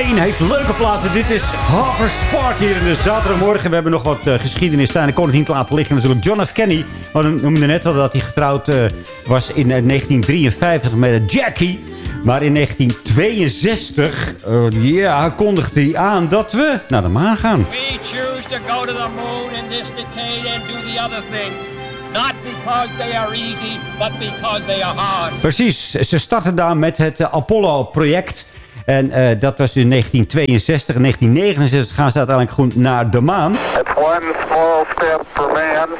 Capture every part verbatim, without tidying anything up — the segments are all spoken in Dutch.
Maine heeft leuke platen. Dit is Harper's Park hier in de zaterdagmorgen. We hebben nog wat uh, geschiedenis staan. Ik kon het niet laten liggen. Natuurlijk John F. Kennedy. We noemden net al dat hij getrouwd uh, was in uh, negentien drieënvijftig met Jackie. Maar in negentien tweeënzestig uh, ja, kondigde hij aan dat we naar de maan gaan. We choose to go to the moon in this decade and do the other thing. Not because they are easy, but because they are hard. Precies. Ze starten daar met het uh, Apollo-project. En uh, dat was in negentien tweeënzestig. In negentien negenenzestig gaan ze uiteindelijk gewoon naar de maan. It's one small step for man.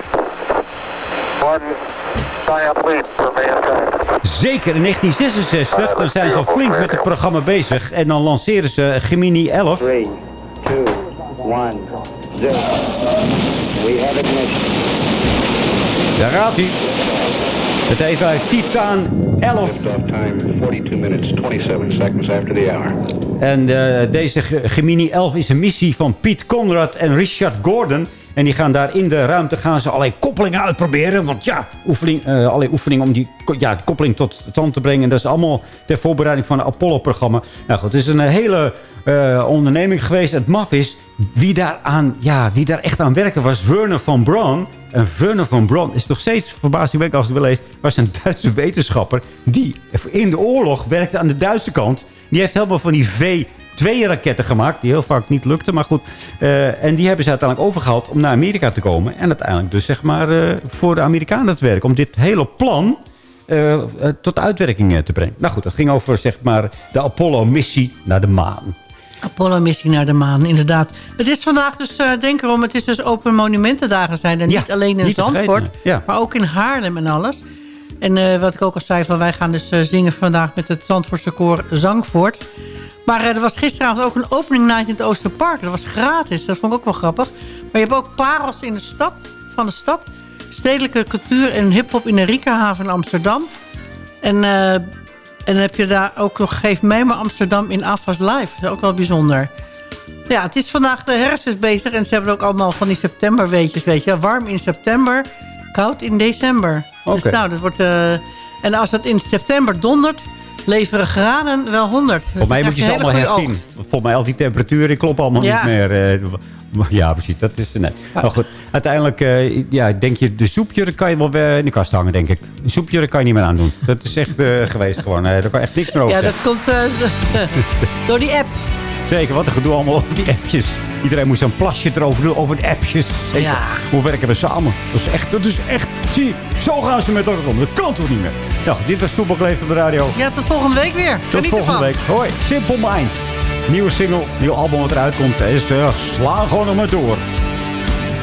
One giant leap for mankind. Zeker, in negentien zesenzestig. Dan zijn ze al flink met het programma bezig. En dan lanceren ze Gemini elf. drie, twee, één, zero. We have ignition. Daar gaat hij. Het heeft Titan elf. forty-two minutes, twenty-seven seconds after the hour. En uh, deze Gemini elf is een missie van Pete Conrad en Richard Gordon. En die gaan daar in de ruimte gaan ze allerlei koppelingen uitproberen. Want ja, oefening, uh, allerlei oefeningen om die, ja, die koppeling tot stand te brengen. En dat is allemaal ter voorbereiding van het Apollo-programma. Nou goed, het is een hele uh, onderneming geweest. Het maf is, wie daar, aan, ja, wie daar echt aan werkte was Wernher von Braun. En Wernher von Braun is nog steeds verbazingwekkend als ik het wel lees. Was een Duitse wetenschapper die in de oorlog werkte aan de Duitse kant. Die heeft helemaal van die V twee raketten gemaakt. Die heel vaak niet lukten. Maar goed. Uh, en die hebben ze uiteindelijk overgehaald om naar Amerika te komen. En uiteindelijk dus zeg maar uh, voor de Amerikanen te werken. Om dit hele plan uh, uh, tot uitwerking uh, te brengen. Nou goed, dat ging over zeg maar de Apollo-missie naar de maan. Apollo-missie naar de maan, inderdaad. Het is vandaag dus, uh, denk erom, het is dus Open Monumentendagen zijn. En ja, niet alleen in niet Zandvoort, ja. Maar ook in Haarlem en alles. En uh, wat ik ook al zei, van, wij gaan dus uh, zingen vandaag met het Zandvoortse koor Zangvoort. Maar uh, er was gisteravond ook een opening night in het Oosterpark. Dat was gratis, dat vond ik ook wel grappig. Maar je hebt ook parels in de stad, van de stad. Stedelijke cultuur en hiphop in de Riekenhaven in Amsterdam. En... Uh, En dan heb je daar ook nog Geef mij maar Amsterdam in A F A S Live. Dat is ook wel bijzonder. Ja, het is vandaag de herfst is bezig. En ze hebben ook allemaal van die septemberweetjes, weet je. Warm in september, koud in december. Okay. Dus nou, dat wordt... Uh, en als het in september dondert, leveren granen wel honderd. Dus Voor mij moet je ze allemaal herzien. Oogst. Volgens mij al die temperaturen kloppen allemaal ja. niet meer. Uh, ja, precies. Dat is... Nee. Ja. Nou goed, uiteindelijk uh, ja, denk je, de soepjurk kan je wel uh, in de kast hangen, denk ik. De soepjurk kan je niet meer aandoen. Dat is echt uh, geweest gewoon. Uh, daar kan echt niks meer over Ja, zeggen. dat komt uh, door die app. Zeker, wat een gedoe allemaal over die appjes. Iedereen moest een plasje erover doen, over de appjes. Zeker. Ja. Hoe werken we samen? Dat is echt, dat is echt, zie, zo gaan ze met elkaar om. Dat kan toch niet meer? Nou, dit was Toepak Leeft op de radio. Ja, tot volgende week weer. Tot Geniet volgende ervan. week. Hoi, Simple Minds. Nieuwe single, nieuw album wat eruit komt. Is uh, sla gewoon nog maar door.